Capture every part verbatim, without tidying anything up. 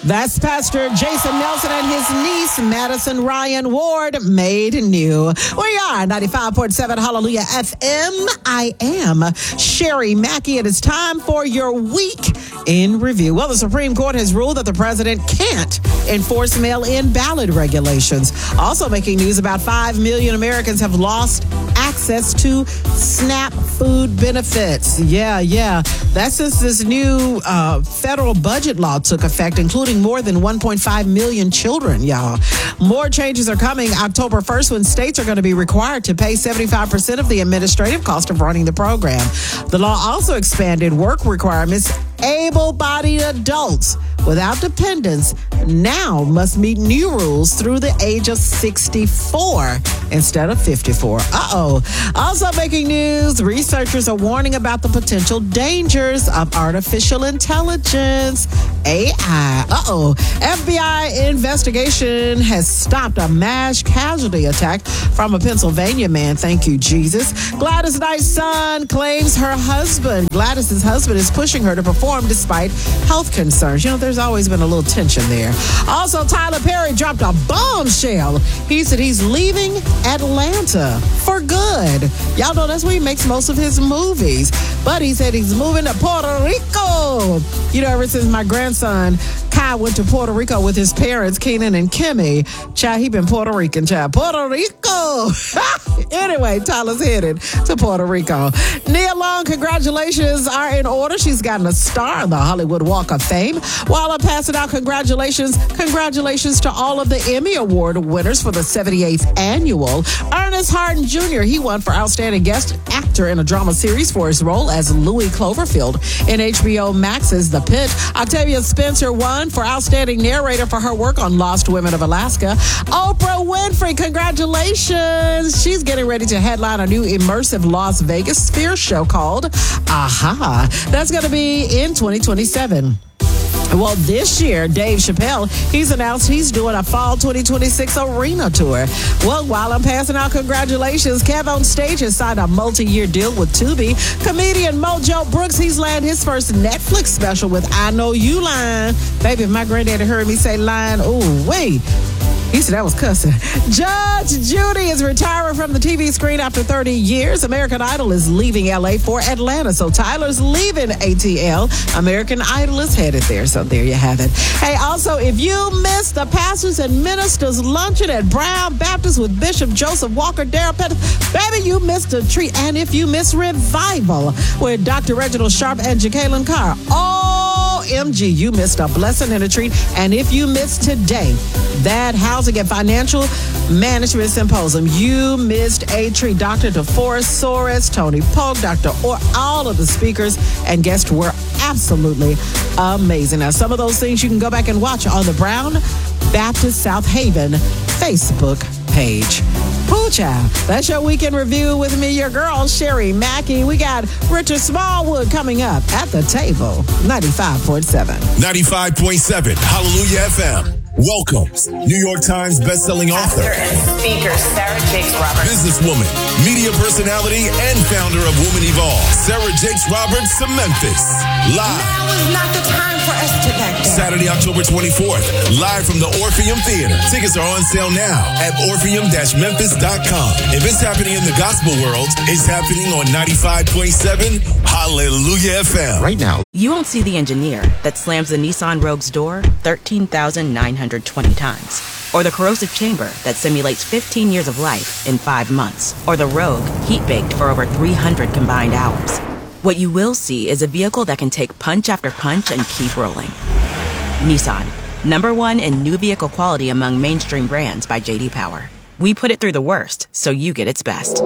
That's Pastor Jason Nelson and his niece, Madison Ryan Ward, made new. We are ninety-five point seven Hallelujah F M. I am Sherry Mackey, and it's time for your week in review. Well, the Supreme Court has ruled that the president can't enforce mail-in ballot regulations. Also making news, about five million Americans have lost access to SNAP food benefits. Yeah, yeah. That's since this new uh, federal budget law took effect, including more than one point five million children, y'all. More changes are coming October first, when states are going to be required to pay seventy-five percent of the administrative cost of running the program. The law also expanded work requirements. Able-bodied adults without dependents now must meet new rules through the age of sixty-four instead of fifty-four. Uh-oh. Also making news, researchers are warning about the potential dangers of artificial intelligence, A I. Uh-oh. F B I investigation has stopped a mass casualty attack from a Pennsylvania man. Thank you, Jesus. Gladys Knight's son claims her husband, Gladys's husband, is pushing her to perform despite health concerns. You know, there's always been a little tension there. Also, Tyler Perry dropped a bombshell. He said he's leaving Atlanta for good. Y'all know that's where he makes most of his movies. But he said he's moving to Puerto Rico. You know, ever since my grandson Kai went to Puerto Rico with his parents, Keenan and Kimmy, child, he been Puerto Rican, child. Puerto Rico. Anyway, Tyler's headed to Puerto Rico. Nia Long, congratulations are in order. She's gotten a star on the Hollywood Walk of Fame. While I'm passing out congratulations, congratulations to all of the Emmy Award winners for the seventy-eighth annual. Ernest Harden Junior, he won for Outstanding Guest Actor in a Drama Series for his role as Louis Cloverfield in H B O Max's The Pit. Octavia Spencer won for Outstanding Narrator for her work on Lost Women of Alaska. Oprah Winfrey, congratulations. She's getting ready to headline a new immersive Las Vegas Sphere show called Aha. That's going to be in twenty twenty-seven. Well, this year, Dave Chappelle, he's announced he's doing a fall twenty twenty-six arena tour. Well, while I'm passing out congratulations, Kev on Stage has signed a multi-year deal with Tubi. Comedian Mojo Brooks, he's landed his first Netflix special with I Know You Line. Baby, if my granddaddy heard me say line, oh, wait. He said that was cussing. Judge Judy is retiring from the T V screen after thirty years. American Idol is leaving L A for Atlanta. So Tyler's leaving A T L. American Idol is headed there. So there you have it. Hey, also, if you missed the Pastors and Ministers luncheon at Brown Baptist with Bishop Joseph Walker, Darrell Pettis, baby, you missed a treat. And if you missed Revival with Doctor Reginald Sharp and Jacqueline Carr, O M G, you missed a blessing and a treat. And if you missed today, that Housing and Financial Management Symposium, you missed a treat. Doctor DeForest Soares, Tony Polk, Doctor Orr, all of the speakers and guests were absolutely amazing. Now, some of those things you can go back and watch on the Brown Baptist South Haven Facebook page. Pooh Child, that's your weekend review with me, your girl, Sherry Mackey. We got Richard Smallwood coming up at the table. ninety-five point seven. ninety-five point seven Hallelujah F M. Welcomes New York Times bestselling author and speaker Sarah Jakes Roberts, businesswoman, media personality, and founder of Women Evolve, Sarah Jakes Roberts to Memphis. Live. Now is not the time for us to back down. Saturday, October twenty-fourth, live from the Orpheum Theater. Tickets are on sale now at orpheum dash memphis dot com. If it's happening in the gospel world, it's happening on ninety-five point seven Hallelujah F M. Right now. You won't see the engineer that slams the Nissan Rogue's door thirteen thousand nine hundred twenty times. Or the corrosive chamber that simulates fifteen years of life in five months. Or the Rogue heat-baked for over three hundred combined hours. What you will see is a vehicle that can take punch after punch and keep rolling. Nissan, number one in new vehicle quality among mainstream brands by J D Power. We put it through the worst, so you get its best.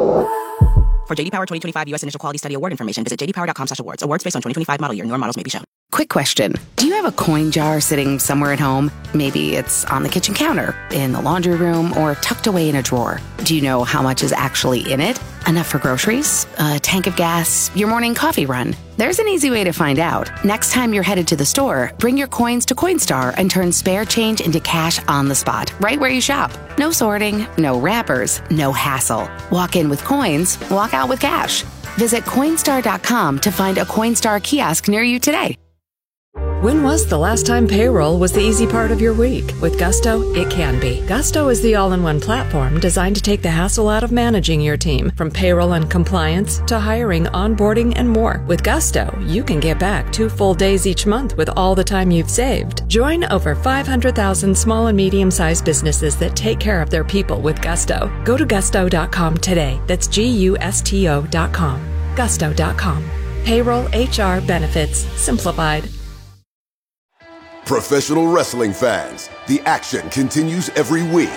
For J D Power twenty twenty-five U S Initial Quality Study Award information, visit j d power dot com slash awards. Awards based on twenty twenty-five model year. Newer models may be shown. Quick question. Do you have a coin jar sitting somewhere at home? Maybe it's on the kitchen counter, in the laundry room, or tucked away in a drawer. Do you know how much is actually in it? Enough for groceries? A tank of gas? Your morning coffee run? There's an easy way to find out. Next time you're headed to the store, bring your coins to Coinstar and turn spare change into cash on the spot, right where you shop. No sorting, no wrappers, no hassle. Walk in with coins, walk out with cash. Visit Coinstar dot com to find a Coinstar kiosk near you today. When was the last time payroll was the easy part of your week? With Gusto, it can be. Gusto is the all-in-one platform designed to take the hassle out of managing your team, from payroll and compliance to hiring, onboarding, and more. With Gusto, you can get back two full days each month with all the time you've saved. Join over five hundred thousand small and medium-sized businesses that take care of their people with Gusto. Go to gusto dot com today. That's G U S T O dot com. gusto dot com. Payroll, H R, benefits, simplified. Professional wrestling fans, the action continues every week.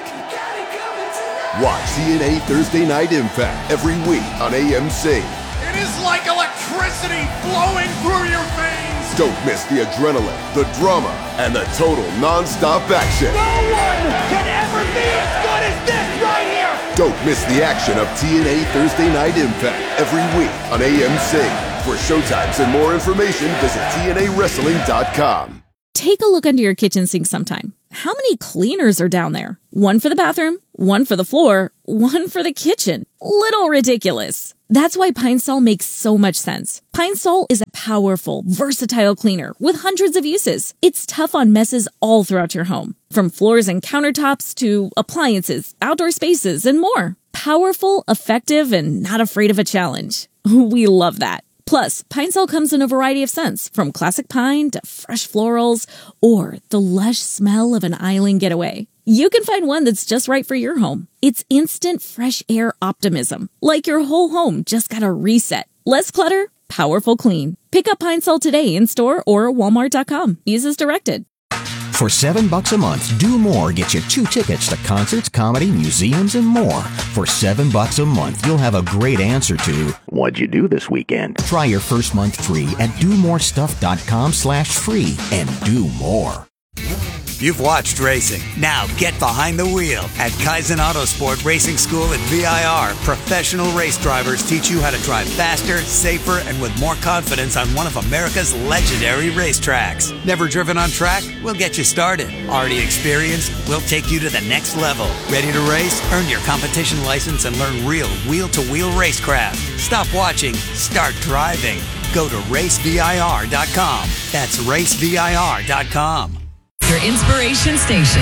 Watch T N A Thursday Night Impact every week on A M C. It is like electricity flowing through your veins. Don't miss the adrenaline, the drama, and the total non-stop action. No one can ever be as good as this right here. Don't miss the action of T N A Thursday Night Impact every week on A M C. For showtimes and more information, visit T N A wrestling dot com. Take a look under your kitchen sink sometime. How many cleaners are down there? One for the bathroom, one for the floor, one for the kitchen. Little ridiculous. That's why Pine Sol makes so much sense. Pine Sol is a powerful, versatile cleaner with hundreds of uses. It's tough on messes all throughout your home, from floors and countertops to appliances, outdoor spaces, and more. Powerful, effective, and not afraid of a challenge. We love that. Plus, Pine Sol comes in a variety of scents, from classic pine to fresh florals, or the lush smell of an island getaway. You can find one that's just right for your home. It's instant fresh air optimism, like your whole home just got a reset. Less clutter, powerful clean. Pick up Pine Sol today in store or walmart dot com. Use as directed. For seven bucks a month, Do More gets you two tickets to concerts, comedy, museums, and more. For seven bucks a month, you'll have a great answer to, what'd you do this weekend? Try your first month free at do more stuff dot com slash free and do more. You've watched racing. Now get behind the wheel. At Kaizen Autosport Racing School at V I R, professional race drivers teach you how to drive faster, safer, and with more confidence on one of America's legendary racetracks. Never driven on track? We'll get you started. Already experienced? We'll take you to the next level. Ready to race? Earn your competition license and learn real wheel-to-wheel racecraft. Stop watching. Start driving. Go to race V I R dot com. That's race V I R dot com. Your inspiration station.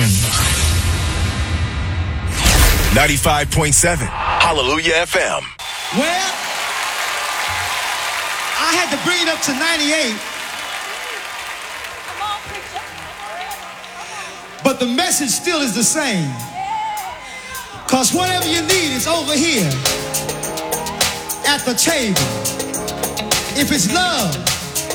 ninety-five point seven Hallelujah F M. Well, I had to bring it up to ninety-eight. But the message still is the same. Because whatever you need is over here at the table. If it's love,